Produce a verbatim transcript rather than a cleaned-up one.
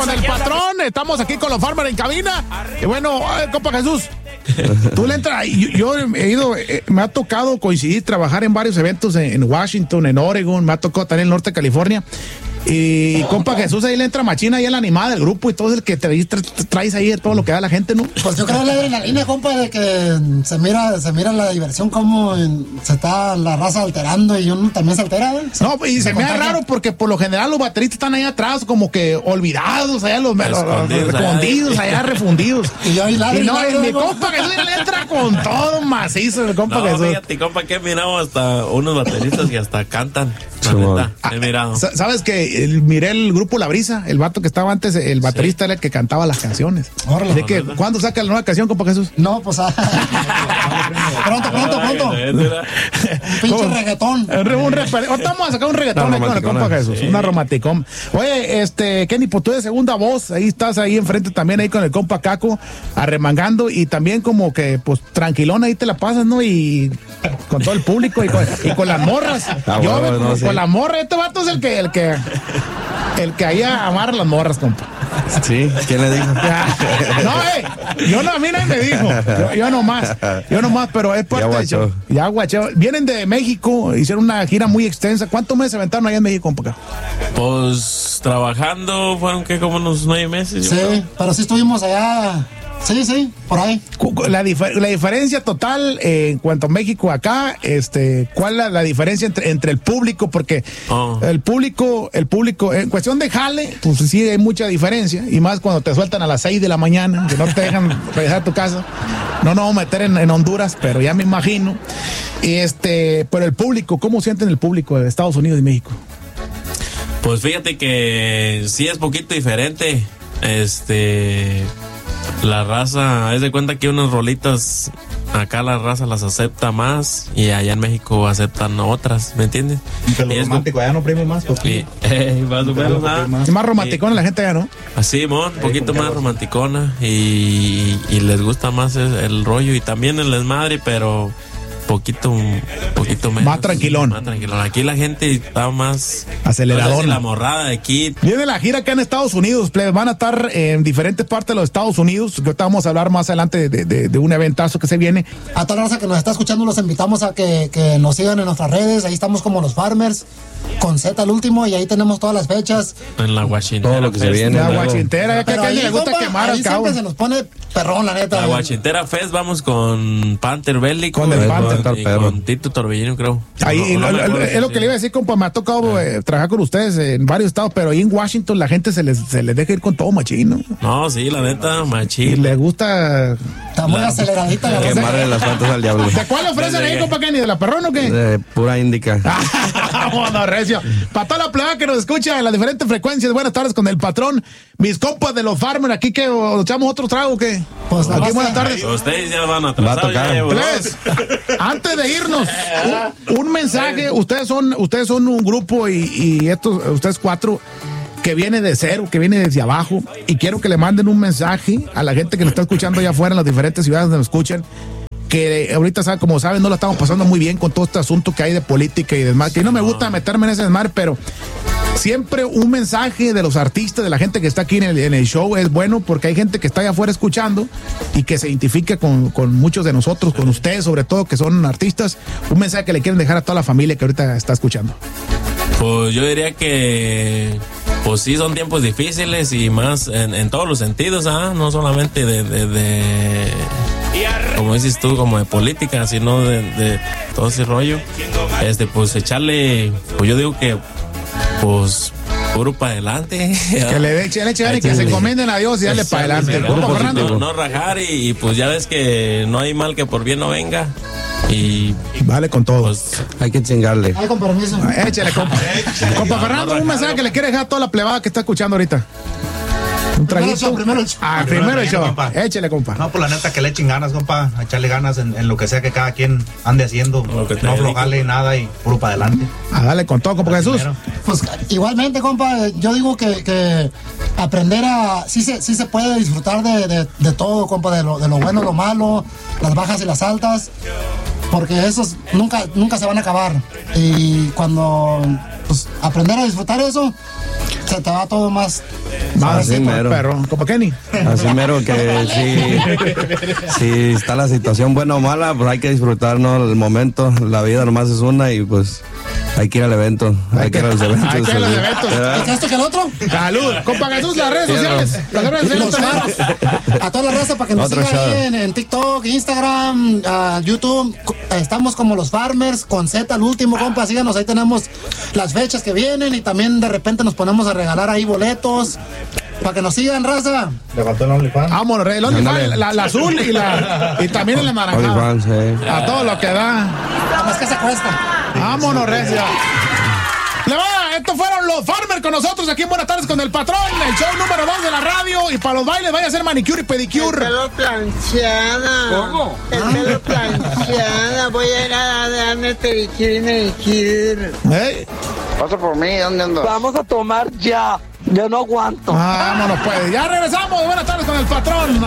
con el patrón. Estamos aquí con los Farmers en cabina. Y bueno, eh, compa Jesús, tú le entras. Yo, yo he ido, eh, me ha tocado coincidir, trabajar en varios eventos en, en Washington, en Oregon, me ha tocado también en el norte de California. Y compa Jesús, ahí le entra machina ahí a la animada del grupo y todo es el que traes, traes ahí todo lo que da la gente, ¿no? Pues yo creo la adrenalina, compa, de que se mira, se mira la diversión como en, se está la raza alterando y uno también se altera, ¿eh? No, y se, se me hace raro porque por lo general los bateristas están ahí atrás como que olvidados, allá los, los, los, los escondidos, allá refundidos. Y yo ahí la, y no, y la, mi compa Jesús le entra con todo macizo, el compa no, Jesús. Fíjate, compa, que he mirado hasta unos bateristas que hasta cantan. La neta, he mirado. ¿Sabes que el, miré el grupo La Brisa, el vato que estaba antes, el baterista sí. Era el que cantaba las canciones. Órale, de que, ¿verdad? ¿Cuándo saca la nueva canción, compa Jesús? No, pues ah, pronto, pronto, pronto. Un pinche reggaetón. Un re, vamos a sacar un reggaetón ahí con el compa Jesús, sí. Una romanticón. Oye, este, Kenny, pues tú de segunda voz, ahí estás ahí enfrente también ahí con el compa Caco, arremangando y también como que, pues, tranquilón ahí te la pasas, ¿no? Y con todo el público y con, y con las morras. Ah, Yo bueno, no, con sí. la morra, este vato es el que, el que, el que ahí amarra las morras, compa. Sí, ¿quién le dijo? No, eh, yo no, a mí nadie me dijo. Yo, yo nomás, yo nomás, pero es parte de show. Ya guacheo. Vienen de México, hicieron una gira muy extensa. ¿Cuántos meses se aventaron allá en México, compa? Pues trabajando fueron que como unos nueve meses. Sí, creo. Pero sí estuvimos allá. Sí, sí, por ahí. La, dif- la diferencia total eh, en cuanto a México acá, este, ¿cuál es la, la diferencia entre, entre el público? Porque oh. el público, el público, en cuestión de jale, pues sí hay mucha diferencia, y más cuando te sueltan a las seis de la mañana, que no te dejan regresar a tu casa. No nos vamos a meter en, en Honduras, pero ya me imagino. Y este, pero el público, ¿cómo sienten el público de Estados Unidos y México? Pues fíjate que sí es poquito diferente. Este... La raza, es de cuenta que unas rolitas acá la raza las acepta más y allá en México aceptan otras, ¿me entiendes? Pero lo romántico allá no prime más, pues. Y, eh, más o menos nada. Más, más romanticona y, la gente allá, ¿no? Así, mon, un poquito más romanticona y, y les gusta más el, el rollo y también el desmadre, pero poquito poquito menos. Más tranquilón. Más tranquilón. Aquí la gente está más aceleradora. La morrada de aquí. Viene la gira acá en Estados Unidos, plebes. Van a estar en diferentes partes de los Estados Unidos. Ahorita vamos a hablar más adelante de, de, de un eventazo que se viene. A toda la raza que nos está escuchando, los invitamos a que, que nos sigan en nuestras redes. Ahí estamos como los Farmers, con Z al último, y ahí tenemos todas las fechas. En la Guachintera. Todo lo que se viene. La Guachintera, ya que a le gusta compa, quemar al cabo. Siempre se nos pone perrón, la neta. La Guachintera Fest, vamos con Panther Bélico. Con el Panther. Y con Tito Torbellino, creo. Ahí, no, no, no, no, es lo que le iba a decir, compa. Me ha tocado eh, trabajar con ustedes en varios estados, pero ahí en Washington la gente se les, se les deja ir con todo machino. No, sí, la neta, machín. Y le gusta. Está muy la, aceleradita la cosa. Quemarle las plantas al diablo. ¿De cuál ofrecen ahí, compa Kenny? ¿De la Perrón o qué? De pura índica. Bueno, recio. Para toda la plebe que nos escucha en las diferentes frecuencias, buenas tardes con el patrón. Mis compas de los Farmers, aquí que o, echamos otro trago, ¿qué? Pues aquí, buenas tardes. Ustedes ya van a atrasar. Plebes, antes de irnos, un, un mensaje. Ustedes son, ustedes son un grupo y, y estos, ustedes cuatro, que viene de cero, que viene desde abajo, y quiero que le manden un mensaje a la gente que nos está escuchando allá afuera en las diferentes ciudades donde nos escuchan, que ahorita, como saben, no la estamos pasando muy bien con todo este asunto que hay de política y demás, que no me gusta meterme en ese desmadre, pero siempre un mensaje de los artistas, de la gente que está aquí en el, en el show es bueno, porque hay gente que está allá afuera escuchando y que se identifica con, con muchos de nosotros, con ustedes sobre todo, que son artistas. Un mensaje que le quieren dejar a toda la familia que ahorita está escuchando. Pues yo diría que pues sí son tiempos difíciles y más en, en todos los sentidos, ¿ah? No solamente de, de, de como dices tú, como de política, sino de, de todo ese rollo. Este, pues echarle, pues yo digo que pues puro para adelante. Que le echen, echen y que se encomienden a Dios y darle para adelante. No, no, no rajar y, y pues ya ves que no hay mal que por bien no venga. Y vale con todo. Pues, hay que chingarle. Ay, con permiso. Échale, compa. Compa Fernando, un mensaje que le quiere dejar a toda la plebada que está escuchando ahorita. Un traguito. Primero el show. Ah, primero el show. Échale, compa. No, pues la neta que le echen ganas, compa. A echarle ganas en, en lo que sea que cada quien ande haciendo. No aflojarle nada y puro para adelante. Ah, dale con todo, compa Jesús. Pues igualmente, compa, yo digo que, que aprender a. Sí se, sí se puede disfrutar de, de, de todo, compa, de lo, de lo bueno, lo malo, las bajas y las altas. Porque esos nunca, nunca se van a acabar. Y cuando pues, aprender a disfrutar eso, se te va todo más. Más Así así como el mero. perro, como Kenny. Así mero que si, si está la situación buena o mala, pues hay que disfrutar, ¿no? El momento, la vida nomás es una y pues hay que ir al evento, hay, que ir a los eventos. Hay que ir a los sí. eventos. ¿Verdad? ¿Es esto que el otro? Salud. Compa Jesús, las redes sociales. Las redes Los sociales. fans, a toda la raza para que nos Otro sigan show. ahí en, en TikTok, Instagram, uh, YouTube. Co- Estamos como los Farmers con Z al último, compa. Síganos, ahí tenemos las fechas que vienen y también de repente nos ponemos a regalar ahí boletos para que nos sigan, raza. Le faltó el OnlyFans. Vámonos, Rey. El OnlyFans, la, la azul y, la, y también el anaranjado. OnlyFans, eh. A todo lo que da. Nada más que se cuesta. Vámonos, Recia. Le va, estos fueron los Farmers con nosotros aquí en Buenas Tardes con el Patrón, el show número dos de la radio. Y para los bailes vaya a hacer manicure y pedicure. El pelo planchada. ¿Cómo? El pelo planchada. Voy a ir a darme pedicure y manicure. ¿Eh? Pasa por mí, ¿dónde ando? Vamos a tomar ya. Yo no aguanto. Vámonos, pues. Ya regresamos. Buenas tardes con el Patrón.